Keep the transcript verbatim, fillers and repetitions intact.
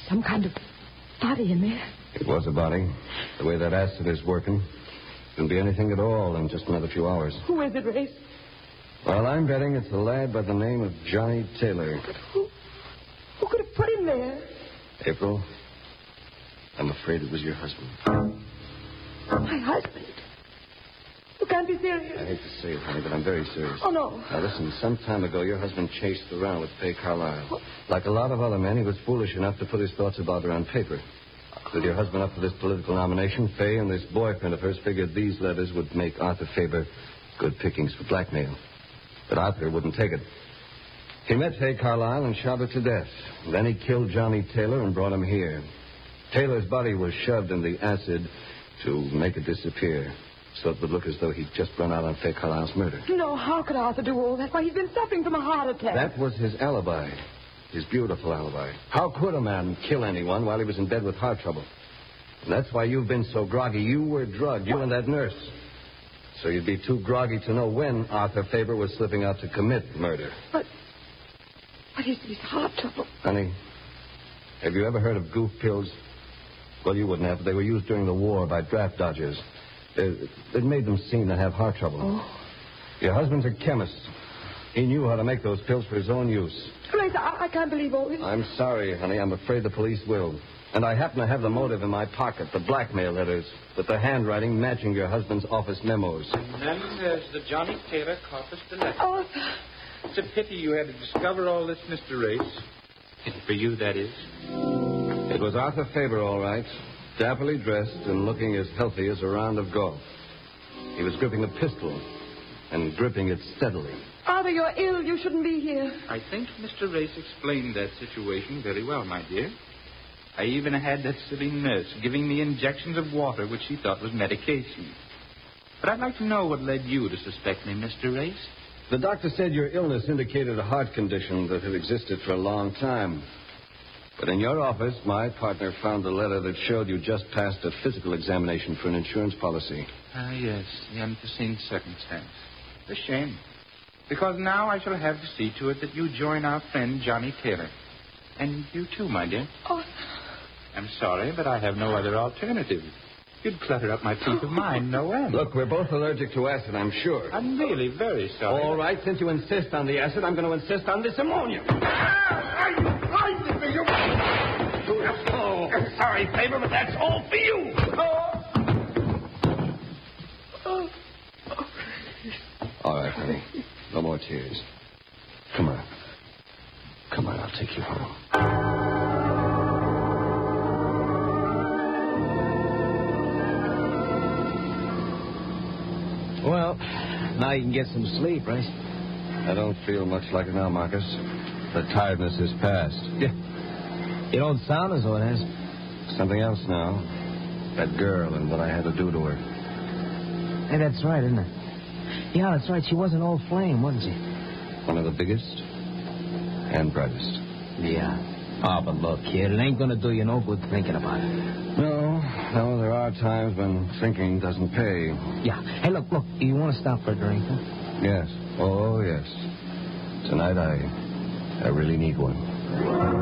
some kind of body in there. It was a body. The way that acid is working, it'll be anything at all in just another few hours. Who is it, Race? Well, I'm betting it's a lad by the name of Johnny Taylor. But who, who could have put him there? April, I'm afraid it was your husband. My husband? You can't be serious. I hate to say it, honey, but I'm very serious. Oh, no. Now, listen, some time ago, your husband chased around with Fay Carlisle. What? Like a lot of other men, he was foolish enough to put his thoughts about her on paper. With your husband up for this political nomination, Fay and this boyfriend of hers figured these letters would make Arthur Faber good pickings for blackmail. But Arthur wouldn't take it. He met Fay Carlisle and shot her to death. Then he killed Johnny Taylor and brought him here. Taylor's body was shoved in the acid to make it disappear, so it would look as though he'd just run out on Fay Carlisle's murder. No, how could Arthur do all that? Why, he's been suffering from a heart attack. That was his alibi. His beautiful alibi. How could a man kill anyone while he was in bed with heart trouble? And that's why you've been so groggy. You were drugged, you and that nurse. So you'd be too groggy to know when Arthur Faber was slipping out to commit murder. But, what is his heart trouble? Honey, have you ever heard of goof pills? Well, you wouldn't have. They were used during the war by draft dodgers. It, it made them seem to have heart trouble. Oh. Your husband's a chemist. He knew how to make those pills for his own use. Grace, I, I can't believe all this. I'm sorry, honey. I'm afraid the police will. And I happen to have the motive in my pocket, the blackmail letters, with the handwriting matching your husband's office memos. And then there's the Johnny Taylor corpus delicti. Arthur. It's a pity you had to discover all this, Mister Race. Pity for you, that is. It was Arthur Faber, all right. Dapperly dressed and looking as healthy as a round of golf. He was gripping a pistol and gripping it steadily. Arthur, you're ill. You shouldn't be here. I think Mister Race explained that situation very well, my dear. I even had that silly nurse giving me injections of water, which she thought was medication. But I'd like to know what led you to suspect me, Mister Race. The doctor said your illness indicated a heart condition that had existed for a long time. But in your office, my partner found a letter that showed you just passed a physical examination for an insurance policy. Ah, yes, the unforeseen circumstance. A shame. Because now I shall have to see to it that you join our friend Johnny Taylor. And you too, my dear. Oh. I'm sorry, but I have no other alternative. You'd clutter up my peace of mind, no end. Look, we're both allergic to acid, I'm sure. I'm really very sorry. All right, since you insist on the acid, I'm going to insist on this ammonia. Are you blinded me? You... Oh, sorry, Faber, but that's all for you. Oh. All right, honey. No more tears. Come on. Come on, I'll take you home. Well, now you can get some sleep, right? I don't feel much like it now, Marcus. The tiredness is past. Yeah. You don't sound as though it has. Something else now. That girl and what I had to do to her. Hey, that's right, isn't it? Yeah, that's right. She wasn't all flame, wasn't she? One of the biggest and brightest. Yeah. Oh, but look, kid, it ain't gonna do you no good thinking about it. No, no, there are times when thinking doesn't pay. Yeah. Hey, look, look, you want to stop for a drink, huh? Yes. Oh, yes. Tonight I, I really need one.